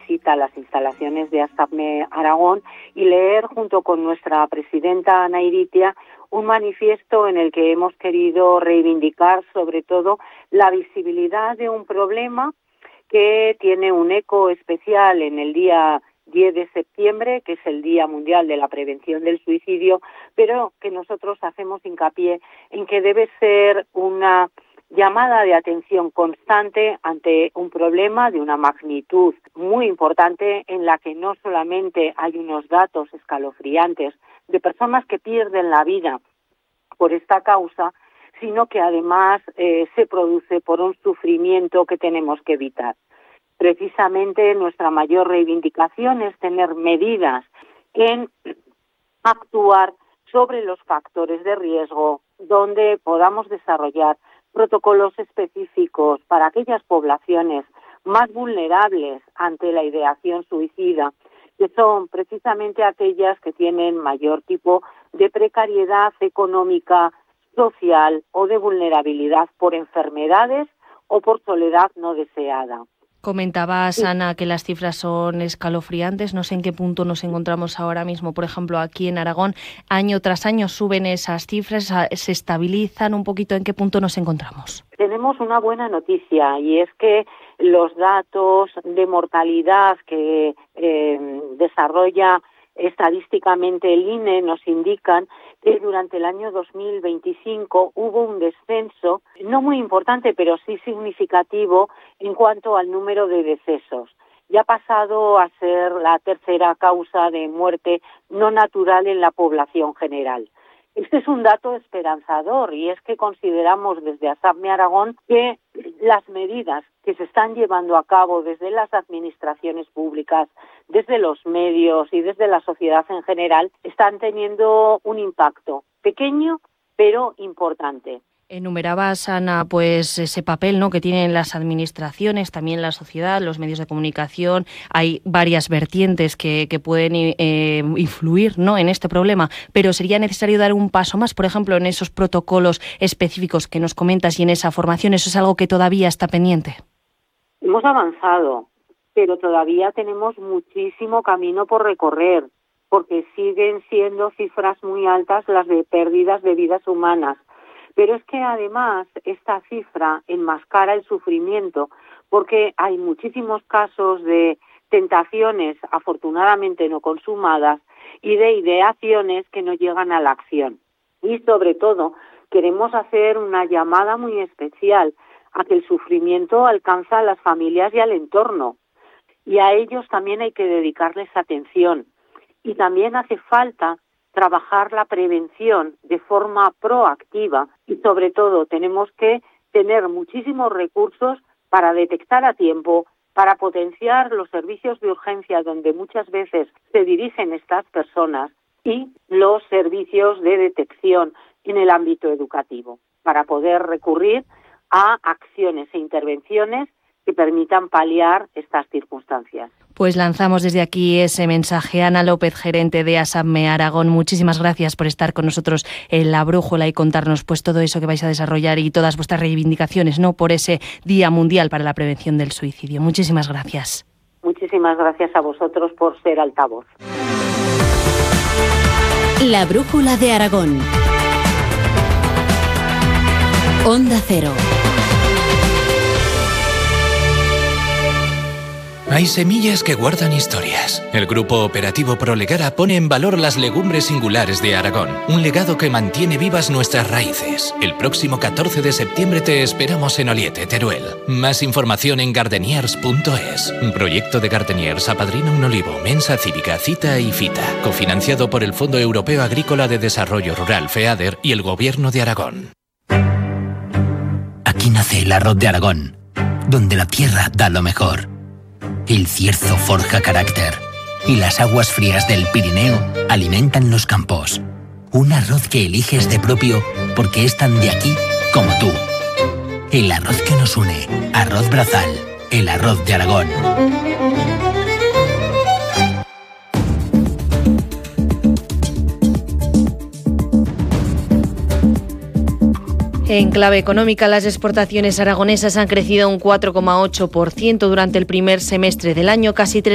visita a las instalaciones de ASAPME Aragón y leer junto con nuestra presidenta Ana Iritia un manifiesto en el que hemos querido reivindicar sobre todo la visibilidad de un problema que tiene un eco especial en el día 10 de septiembre, que es el Día Mundial de la Prevención del Suicidio, pero que nosotros hacemos hincapié en que debe ser una llamada de atención constante ante un problema de una magnitud muy importante en la que no solamente hay unos datos escalofriantes de personas que pierden la vida por esta causa, sino que además se produce por un sufrimiento que tenemos que evitar. Precisamente nuestra mayor reivindicación es tener medidas en actuar sobre los factores de riesgo, donde podamos desarrollar protocolos específicos para aquellas poblaciones más vulnerables ante la ideación suicida, que son precisamente aquellas que tienen mayor tipo de precariedad económica, social o de vulnerabilidad por enfermedades o por soledad no deseada. Comentabas, Ana, que las cifras son escalofriantes. No sé en qué punto nos encontramos ahora mismo. Por ejemplo, aquí en Aragón, año tras año suben esas cifras, se estabilizan un poquito. ¿En qué punto nos encontramos? Tenemos una buena noticia y es que los datos de mortalidad que desarrolla estadísticamente el INE nos indican que durante el año 2025 hubo un descenso, no muy importante, pero sí significativo en cuanto al número de decesos. Ya ha pasado a ser la tercera causa de muerte no natural en la población general. Este es un dato esperanzador y es que consideramos desde ASAPME Aragón que las medidas que se están llevando a cabo desde las administraciones públicas, desde los medios y desde la sociedad en general están teniendo un impacto pequeño pero importante. Enumerabas, Ana, pues ese papel, ¿no?, que tienen las administraciones, también la sociedad, los medios de comunicación. Hay varias vertientes que pueden influir, ¿no?, en este problema, pero sería necesario dar un paso más, por ejemplo, en esos protocolos específicos que nos comentas y en esa formación. ¿Eso es algo que todavía está pendiente? Hemos avanzado, pero todavía tenemos muchísimo camino por recorrer, porque siguen siendo cifras muy altas las de pérdidas de vidas humanas. Pero es que además esta cifra enmascara el sufrimiento porque hay muchísimos casos de tentaciones afortunadamente no consumadas y de ideaciones que no llegan a la acción. Y sobre todo queremos hacer una llamada muy especial a que el sufrimiento alcanza a las familias y al entorno. Y a ellos también hay que dedicarles atención. Y también hace falta trabajar la prevención de forma proactiva y sobre todo tenemos que tener muchísimos recursos para detectar a tiempo, para potenciar los servicios de urgencia donde muchas veces se dirigen estas personas y los servicios de detección en el ámbito educativo para poder recurrir a acciones e intervenciones que permitan paliar estas circunstancias. Pues lanzamos desde aquí ese mensaje. Ana López, gerente de ASAPME Aragón, muchísimas gracias por estar con nosotros en La Brújula y contarnos pues todo eso que vais a desarrollar y todas vuestras reivindicaciones, ¿no?, por ese Día Mundial para la Prevención del Suicidio. Muchísimas gracias. Muchísimas gracias a vosotros por ser altavoz. La Brújula de Aragón. Onda Cero. Hay semillas que guardan historias. El Grupo Operativo Prolegara pone en valor las legumbres singulares de Aragón, un legado que mantiene vivas nuestras raíces. El próximo 14 de septiembre te esperamos en Oliete, Teruel. Más información en gardeniers.es. Un proyecto de Gardeniers apadrina un olivo, Mensa Cívica, Cita y Fita, cofinanciado por el Fondo Europeo Agrícola de Desarrollo Rural, FEADER, y el Gobierno de Aragón. Aquí nace el arroz de Aragón, donde la tierra da lo mejor. El Cierzo forja carácter y las aguas frías del Pirineo alimentan los campos. Un arroz que eliges de propio porque es tan de aquí como tú. El arroz que nos une. Arroz Brazal, el arroz de Aragón. En clave económica, las exportaciones aragonesas han crecido un 4,8% durante el primer semestre del año, casi